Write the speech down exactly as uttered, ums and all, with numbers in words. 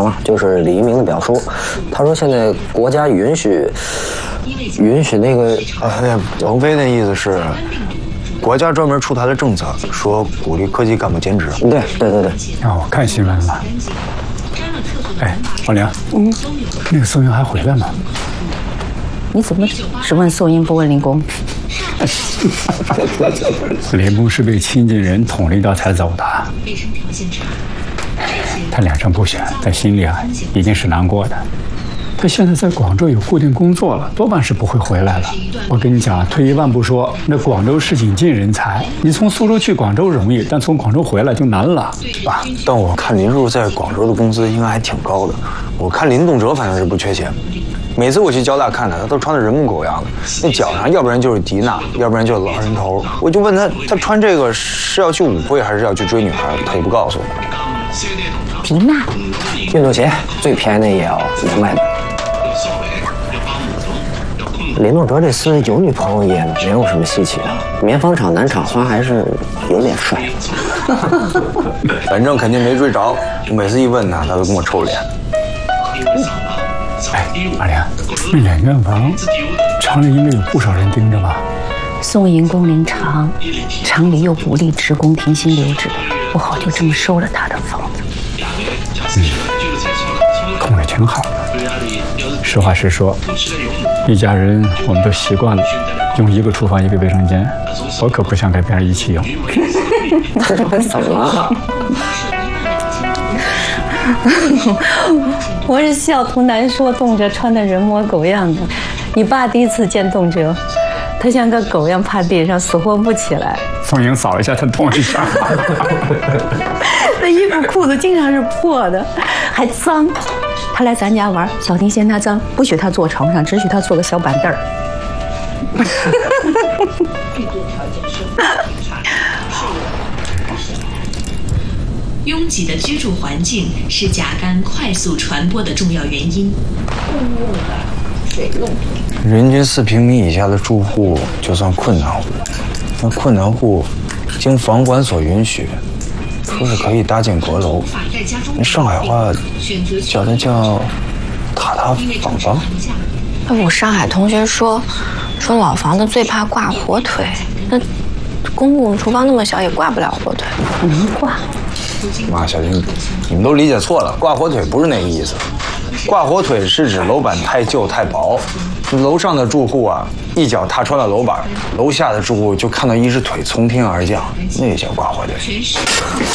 啊，就是李一鸣的表叔。他说现在国家允许允许那个呃，王菲的意思是，国家专门出台了政策，说鼓励科技干部兼职。 对对对对。 啊，我看新闻了。哎，王玲，嗯，那个宋英还回来吗？ 你怎么只问宋英不问林公？ 林公是被亲近人捅了一刀才走的。他两胜不选，在心里啊一定是难过的。他现在在广州有固定工作了，多半是不会回来了。我跟你讲，退一万步说，那广州是引进人才，你从苏州去广州容易，但从广州回来就难了。 爸，但我看林叔在广州的工资应该还挺高的。我看林动辄反正是不缺钱。每次我去交大看他，他都穿得人模狗样的，那脚上要不然就是迪娜，要不然就是老人头。我就问他，他穿这个是要去舞会还是要去追女孩？他也不告诉我。 迪娜， 运动鞋最便宜的也要两百多。林动辄这次有女朋友也没有什么稀奇的，棉纺厂南厂花还是有点帅。 反正肯定没追着，我每次一问他，他都跟我臭脸。 哎，阿莲，那演员房厂里应该有不少人盯着吧？ 宋营工龄长，厂里又鼓励职工停薪留职，不好就这么收了他的房子。 嗯，空着挺好的。实话实说，一家人我们都习惯了用一个厨房一个卫生间，我可不想跟别人一起用。 怎么了？我是笑图难说，动辄穿的人模狗样的。你爸第一次见动辄，他像个狗一样趴地上，死活不起来。 宋英扫了一下，他动了一下。 那衣服裤子经常是破的，还脏。他来咱家玩，小婷嫌他脏，不许他坐床上，只许他坐个小板凳儿。 拥挤的居住环境是甲肝快速传播的重要原因。 人均四平米以下的住户就算困难户，那困难户经房管所允许，说是可以搭建阁楼。那上海话叫它叫塔塔房房。 我上海同学说，说老房子最怕挂火腿，那公共厨房那么小也挂不了火腿， 能挂。 妈，小婷，你们都理解错了，挂火腿不是那个意思。挂火腿是指楼板太旧太薄，楼上的住户啊，一脚踏穿了楼板，楼下的住户就看到一只腿从天而降，那个叫挂火腿。